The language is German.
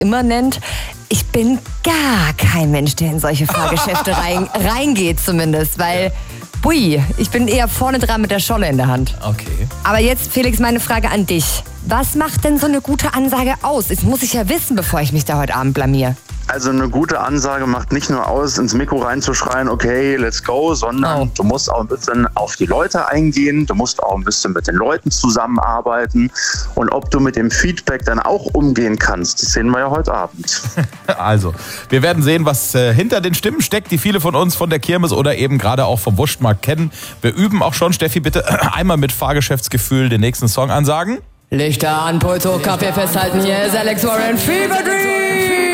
immer nennt. Ich bin gar kein Mensch, der in solche Fahrgeschäfte reingeht zumindest, weil, ich bin eher vorne dran mit der Scholle in der Hand. Okay. Aber jetzt, Felix, meine Frage an dich. Was macht denn so eine gute Ansage aus? Das muss ich ja wissen, bevor ich mich da heute Abend blamier. Also eine gute Ansage macht nicht nur aus, ins Mikro reinzuschreien, okay, let's go, sondern du musst auch ein bisschen auf die Leute eingehen, du musst auch ein bisschen mit den Leuten zusammenarbeiten und ob du mit dem Feedback dann auch umgehen kannst, das sehen wir ja heute Abend. Also, wir werden sehen, was hinter den Stimmen steckt, die viele von uns von der Kirmes oder eben gerade auch vom Wurstmarkt kennen. Wir üben auch schon. Steffi, bitte einmal mit Fahrgeschäftsgefühl den nächsten Song ansagen. Lichter an, Puls hoch, Kaffee festhalten, hier ist Alex Warren, Fever Dream!